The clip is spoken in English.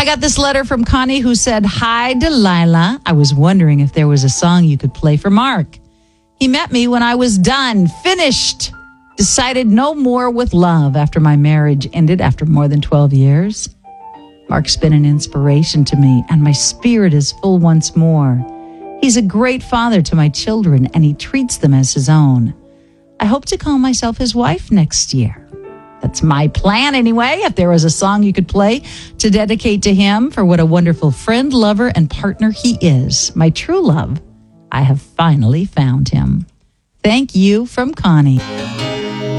got this letter from Connie who said, "Hi, Delilah. I was wondering if there was a song you could play for Mark. He met me when I was done, finished, decided no more with love after my marriage ended after more than 12 years. Mark's been an inspiration to me, and my spirit is full once more. He's a great father to my children, and he treats them as his own. I hope to call myself his wife next year." That's my plan anyway. If there was a song you could play to dedicate to him for what a wonderful friend, lover, and partner he is. My true love. I have finally found him. Thank you from Connie.